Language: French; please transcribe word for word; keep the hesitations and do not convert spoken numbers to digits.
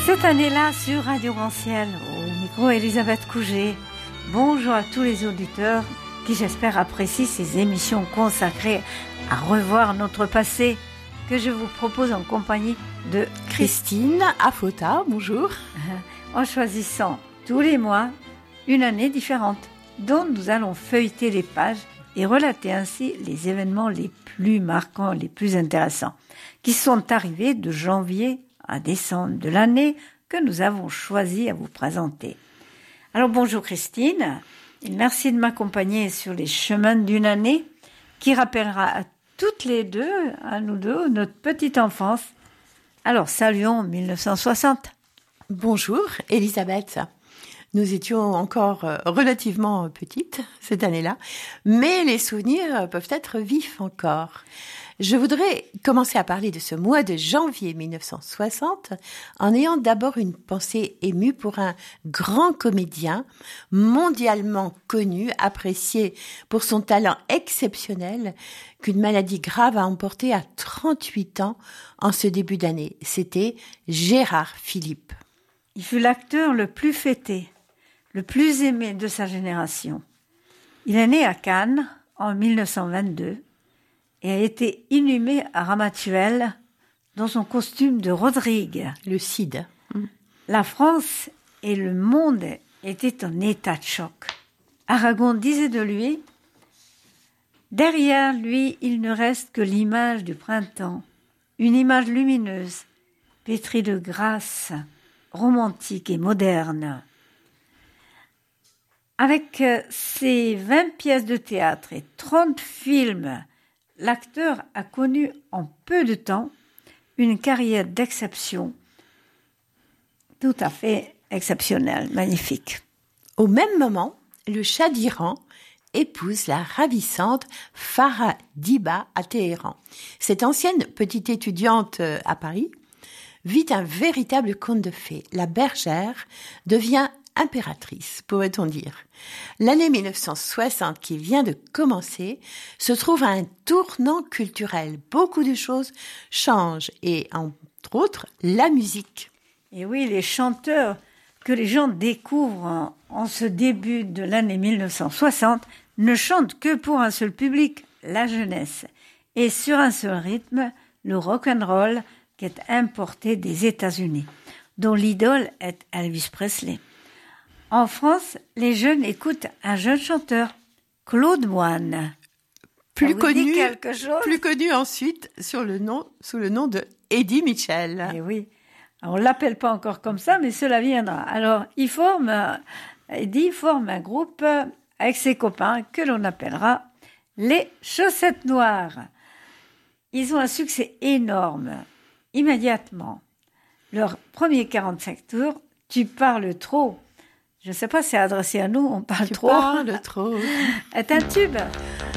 Cette année-là, sur Radio Grand Ciel, au micro Elisabeth Couget, bonjour à tous les auditeurs qui, j'espère, apprécient ces émissions consacrées à revoir notre passé que je vous propose en compagnie de Christine Afota. Bonjour. En choisissant tous les mois une année différente dont nous allons feuilleter les pages et relater ainsi les événements les plus marquants, les plus intéressants, qui sont arrivés de janvier à décembre de l'année que nous avons choisi à vous présenter. Alors bonjour Christine, et merci de m'accompagner sur les chemins d'une année qui rappellera à toutes les deux, à nous deux, notre petite enfance. Alors saluons mille neuf cent soixante. Bonjour Elisabeth. Nous étions encore relativement petites cette année-là, mais les souvenirs peuvent être vifs encore. Je voudrais commencer à parler de ce mois de janvier mille neuf cent soixante en ayant d'abord une pensée émue pour un grand comédien mondialement connu, apprécié pour son talent exceptionnel, qu'une maladie grave a emporté à trente-huit ans en ce début d'année. C'était Gérard Philipe. Il fut l'acteur le plus fêté, le plus aimé de sa génération. Il est né à Cannes en mille neuf cent vingt-deux et a été inhumé à Ramatuelle dans son costume de Rodrigue. Le Cid. La France et le monde étaient en état de choc. Aragon disait de lui « Derrière lui, il ne reste que l'image du printemps, une image lumineuse, pétrie de grâce, romantique et moderne. » Avec ses vingt pièces de théâtre et trente films, l'acteur a connu en peu de temps une carrière d'exception, tout à fait exceptionnelle, magnifique. Au même moment, le Shah d'Iran épouse la ravissante Farah Diba à Téhéran. Cette ancienne petite étudiante à Paris vit un véritable conte de fées. La bergère devient impératrice, pourrait-on dire. L'année mille neuf cent soixante qui vient de commencer se trouve à un tournant culturel. Beaucoup de choses changent et, entre autres, la musique. Et oui, les chanteurs que les gens découvrent en, en ce début de l'année mille neuf cent soixante ne chantent que pour un seul public, la jeunesse. Et sur un seul rythme, le rock'n'roll qui est importé des États-Unis, dont l'idole est Elvis Presley. En France, les jeunes écoutent un jeune chanteur, Claude Moine. Plus connu, plus connu ensuite sur le nom, sous le nom de Eddie Mitchell. Et oui, on ne l'appelle pas encore comme ça, mais cela viendra. Alors, il forme, Eddie forme un groupe avec ses copains que l'on appellera les Chaussettes Noires. Ils ont un succès énorme. Immédiatement, leur premier quarante-cinq tours, Tu parles trop. Je ne sais pas si c'est adressé à nous, on parle tu trop. Tu parles trop. Est un tube.